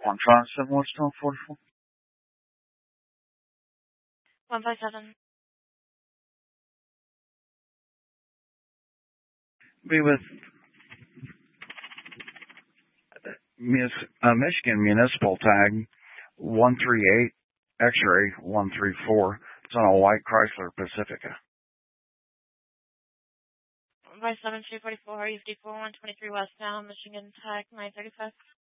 One five seven what's 44? 157. Be with Michigan Municipal Tag 138 X-ray 134. It's on a white Chrysler Pacifica. 157 244, UFD 4123 westbound, Michigan Tech 935.